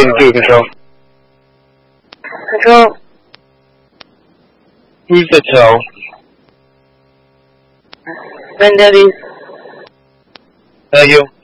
82 control. Control. Who's the tow? Vendetti. Thank you.